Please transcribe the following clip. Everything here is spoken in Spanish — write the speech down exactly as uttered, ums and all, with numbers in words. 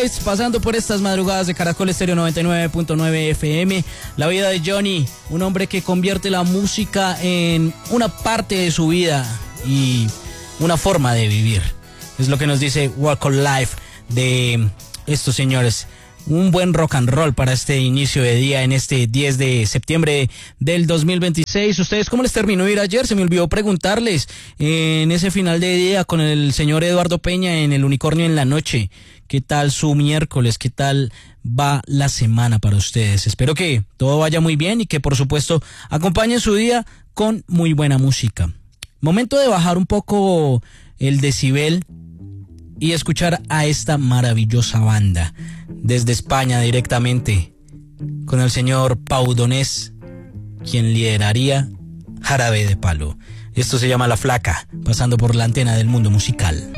Waves, pasando por estas madrugadas de Caracol Estéreo noventa y nueve punto nueve F M. La vida de Johnny, un hombre que convierte la música en una parte de su vida y una forma de vivir. Es lo que nos dice Walk on Life de estos señores. Un buen rock and roll para este inicio de día en este diez de septiembre del dos mil veintiséis. ¿Ustedes cómo les terminó de ir ayer? Se me olvidó preguntarles en ese final de día con el señor Eduardo Peña en el Unicornio en la Noche. ¿Qué tal su miércoles? ¿Qué tal va la semana para ustedes? Espero que todo vaya muy bien y que por supuesto acompañen su día con muy buena música. Momento de bajar un poco el decibel y escuchar a esta maravillosa banda desde España directamente con el señor Pau Donés, quien lideraría Jarabe de Palo. Esto se llama La Flaca, pasando por la antena del mundo musical.